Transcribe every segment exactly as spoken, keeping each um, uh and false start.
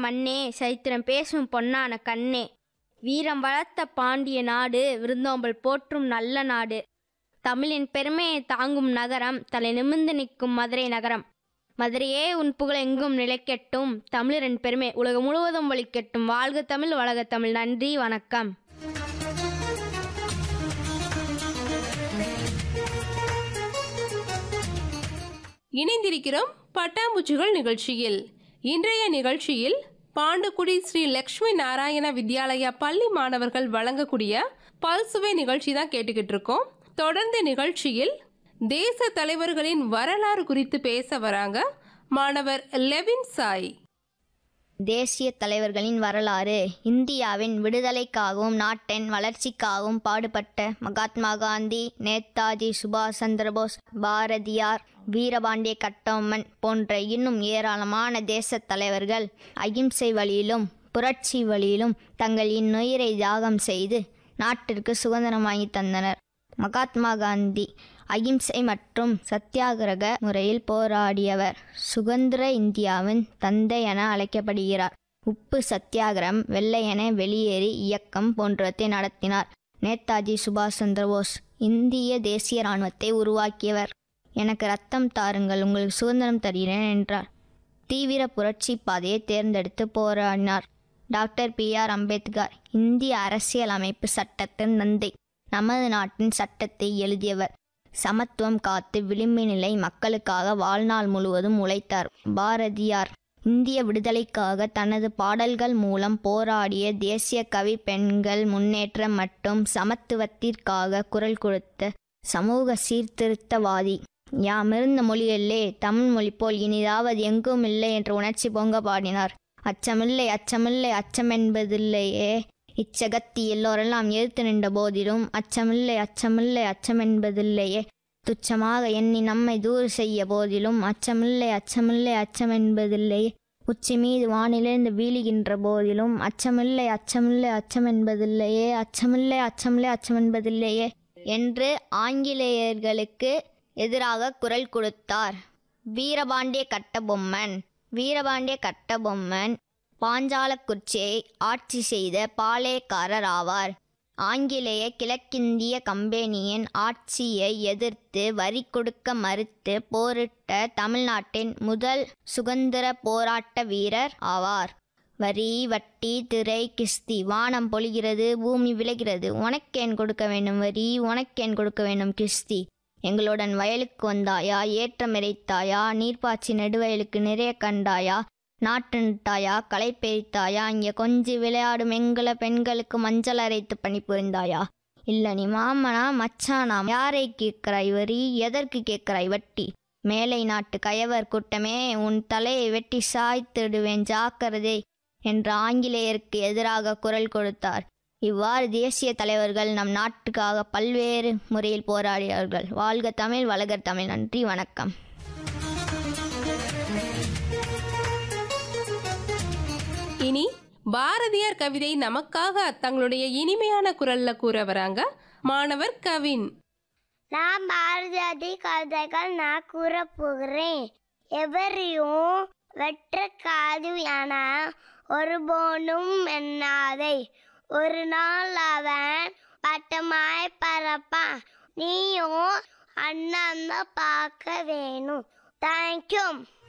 மண்ணே, சரித்திரம் பேசும் பொன்னான கண்ணே, வீரம் வளர்த்த பாண்டிய நாடு, விருந்தோம்பல் போற்றும் நல்ல நாடு, தமிழின் பெருமையை தாங்கும் நகரம், தலை நிமிர்ந்து நிற்கும் மதுரை நகரம். மதுரையே உன் புகழ் எங்கும் நிலைக்கட்டும், தமிழரின் பெருமை உலகம் முழுவதும் ஒலிக்கட்டும். வாழ்க தமிழ், வளக தமிழ். நன்றி, வணக்கம். இணைந்திருக்கிறோம் பட்டாம்பூச்சிகள் நிகழ்ச்சியில். இன்றைய நிகழ்ச்சியில் பாண்டுக்குடி ஸ்ரீ லட்சுமி நாராயண வித்யாலயா பள்ளி மாணவர்கள் வழங்கக்கூடிய பல்சுவை நிகழ்ச்சி தான் கேட்டுக்கிட்டு இருக்கோம். தொடர்ந்து நிகழ்ச்சியில் தேச தலைவர்களின் வரலாறு குறித்து பேச வராங்க மாணவர் லெவின் சாய். தேசிய தலைவர்களின் வரலாறு. இந்தியாவின் விடுதலைக்காகவும் நாட்டின் வளர்ச்சிக்காகவும் பாடுபட்ட மகாத்மா காந்தி, நேதாஜி சுபாஷ் சந்திரபோஸ், பாரதியார், வீரபாண்டிய கட்டபொம்மன் போன்ற இன்னும் ஏராளமான தேச தலைவர்கள் அகிம்சை வழியிலும் புரட்சி வழியிலும் தங்கள் இன்னுயிரை தியாகம் செய்து நாட்டிற்கு சுதந்திரம் வாங்கி தந்தனர். மகாத்மா காந்தி அகிம்சை மற்றும் சத்தியாகிரக முறையில் போராடியவர். சுதந்திர இந்தியாவின் தந்தை என அழைக்கப்படுகிறார். உப்பு சத்தியாகிரம், வெள்ளையன வெளியேறி இயக்கம் போன்றவற்றை நடத்தினார். நேதாஜி சுபாஷ் சந்திரபோஸ் இந்திய தேசிய இராணுவத்தை உருவாக்கியவர். எனக்கு ரத்தம் தாருங்கள், உங்களுக்கு சுதந்திரம் தருகிறேன் என்றார். தீவிர புரட்சி பாதையை தேர்ந்தெடுத்து போராடினார். டாக்டர் பி ஆர் அம்பேத்கர் இந்திய அரசியல் அமைப்பு சட்டத்தின் தந்தை. நமது நாட்டின் சட்டத்தை எழுதியவர். சமத்துவம் காத்து விளிம்பு நிலை மக்களுக்காக வாழ்நாள் முழுவதும் உழைத்தார். பாரதியார் இந்திய விடுதலைக்காக தனது பாடல்கள் மூலம் போராடிய தேசிய கவி. பெண்கள் முன்னேற்றம் மற்றும் சமத்துவத்திற்காக குரல் கொடுத்த சமூக சீர்திருத்தவாதி. யாமிருந்த மொழிகளிலே தமிழ் மொழி போல் இனிதாவது எங்கும் இல்லை என்ற உணர்ச்சி பொங்க பாடினார். அச்சமில்லை அச்சமில்லை அச்சமென்பதில்லையே, இச்சகத்தி எல்லோரெல்லாம் எதிர்த்து நின்ற போதிலும் அச்சமில்லை அச்சமில்லை அச்சமென்பதில்லையே, துச்சமாக எண்ணி நம்மை தூர் செய்ய போதிலும் அச்சமில்லை அச்சமில்லை அச்சமென்பதில்லையே, உச்சி மீது வானிலிருந்து வீழுகின்ற போதிலும் அச்சமில்லை அச்சமில்லை அச்சமென்பதில்லையே, அச்சமில்லை அச்சமில்லை அச்சமென்பதில்லையே என்று ஆங்கிலேயர்களுக்கு எதிராக குரல் கொடுத்தார். வீரபாண்டிய கட்டபொம்மன். வீரபாண்டிய கட்டபொம்மன் பாஞ்சாலக்குறிச்சியை ஆட்சி செய்த பாளையக்காரர் ஆவார். ஆங்கிலேய கிழக்கிந்திய கம்பெனியின் ஆட்சியை எதிர்த்து வரி கொடுக்க மறுத்து போரிட்ட தமிழ்நாட்டின் முதல் சுதந்திர போராட்ட வீரர் ஆவார். வரி, வட்டி, திரை, கிஸ்தி. வானம் பொழிகிறது, பூமி விளைகிறது, உனக்கேன் கொடுக்க வேண்டும் வரி, உனக்கேன் கொடுக்க வேண்டும் கிஸ்தி. எங்களுடன் வயலுக்கு வந்தாயா, ஏற்றம் இறைத்தாயா, நீர்ப்பாய்ச்சி நெடுவயலுக்கு நிறைய கண்டாயா, நாட்டு நட்டாயா, களை பெய்த்தாயா, இங்கே கொஞ்சி விளையாடும் எங்களை பெண்களுக்கு மஞ்சள் அரைத்து பணி புரிந்தாயா, இல்ல நீ மாமனா மச்சானா, யாரை கேட்கிறாய் வரி, எதற்கு கேட்கிறாய் வட்டி, மேலை நாட்டு கயவர் கூட்டமே உன் தலையை வெட்டி சாய்த்திடுவேன் ஜாக்கிரதை என்று ஆங்கிலேயருக்கு எதிராக குரல் கொடுத்தார். இவ்வாறு தேசிய தலைவர்கள் நம் நாட்டுக்காக பல்வேறு முறையில் போராடினார்கள். வாழ்க தமிழ், வளக தமிழ். நன்றி, வணக்கம். இனி பாரதியார் கவிதை நமக்காக தங்களுடைய இனிமையான குரல்ல கூற வராங்க மாணவர் கவின். நான் பாரதியார் கவிதைகள் நான் கூற போகிறேன். எவரையும் வெற்ற காது என ஒருபோனும் எண்ணாதை, ஒரு நாள் அவன் பட்டமாய் பறப்பான், நீயும் அண்ணாந்த பார்க்க வேணும். தேங்க்யூ.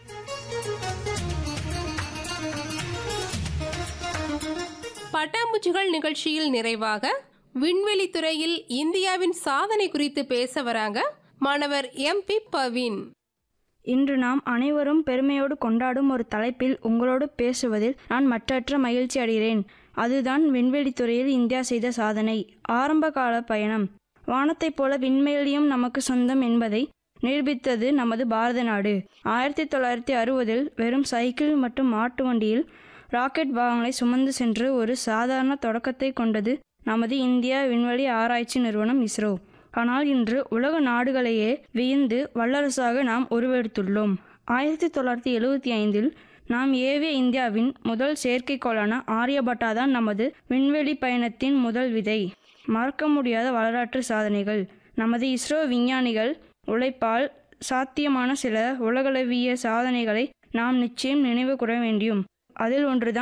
பட்டாம்பூச்சிகள் நிகழ்ச்சியில் நிறைவாக விண்வெளி துறையில் இந்தியாவின் சாதனை குறித்து பேச வராங்க மாணவர் எம் பி பவின். இன்று நாம் அனைவரும் பெருமையோடு கொண்டாடும் ஒரு தலைப்பில் உங்களோடு பேசுவதில் நான் மற்றற்ற மகிழ்ச்சி அடைகிறேன். அதுதான் விண்வெளித்துறையில் இந்தியா செய்த சாதனை. ஆரம்ப கால பயணம். வானத்தைப் போல விண்வெளியும் நமக்கு சொந்தம் என்பதை நிரூபித்தது நமது பாரத நாடு. ஆயிரத்தி தொள்ளாயிரத்தி அறுபதில் வெறும் சைக்கிள் மற்றும் மாட்டு வண்டியில் ராக்கெட் பாகங்களை சுமந்து சென்று ஒரு சாதாரண தொடக்கத்தை கொண்டது நமது இந்தியா விண்வெளி ஆராய்ச்சி நிறுவனம் இஸ்ரோ. ஆனால் இன்று உலக நாடுகளையே வியந்து வல்லரசாக நாம் உருவெடுத்துள்ளோம். ஆயிரத்தி தொள்ளாயிரத்தி எழுபத்தி ஐந்தில் நாம் ஏவிய இந்தியாவின் முதல் செயற்கைக்கோளான ஆரியபட்டா தான் நமது விண்வெளி பயணத்தின் முதல் விதை. மறக்க முடியாத வரலாற்று சாதனைகள். நமது இஸ்ரோ விஞ்ஞானிகள் உழைப்பால் சாத்தியமான சில உலகளவிய சாதனைகளை நாம் நிச்சயம் நினைவு கூற வேண்டும். அதில் ஒன்றுதான்